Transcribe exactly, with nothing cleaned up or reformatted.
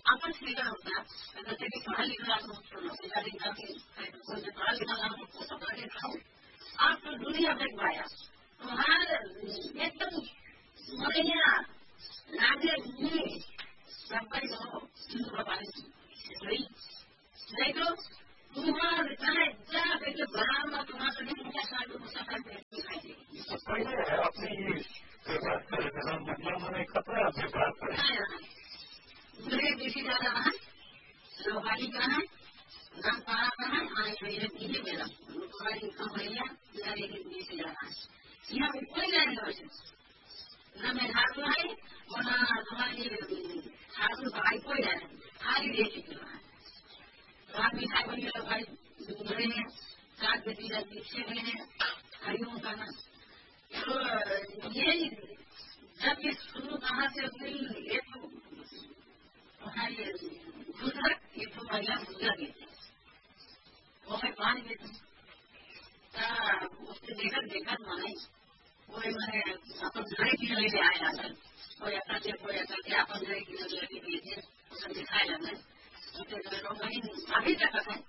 आपण स्वीकार होता आता त्यांनी पढ़ा लिखा कोई पढ़ा लिखा खाओ आप तो दुनिया देख पाया तुम्हारे एकदम बढ़िया लागे सबका नहीं तो तुम्हारे चाहे क्या कहते बराबर तुम्हारे दिखाई देगी पहले अपनी मतलब मैंने खतरा से बात करें मुझे किसी जा रहा है लोहारी का है नाम पारा का है आने मेरे पीछे मेरा तुम्हारी भैया मेरे पीछे जा रहा है यहाँ कोई जाएगा वैसे न मैं ठाकुर है और न तुम्हारी ठाकुर भाई कोई जाए खाली दे चुके हैं तो आप मिठाई बन गए भाई बड़े हैं सात बेटी का पीछे गए हैं हरिओम का ना तो ये जब ये शुरू कहाँ से हुई ये तो दूसरा ये तो महिला पूजा देते वो मैं पानी देती उससे देखा देखा माने वो मैंने अपन घरे की लेके आए जाकर कोई ऐसा से कोई ऐसा कि अपन घरे की लेके दिए थे उसे दिखाए जाते तो कहीं अभी तक है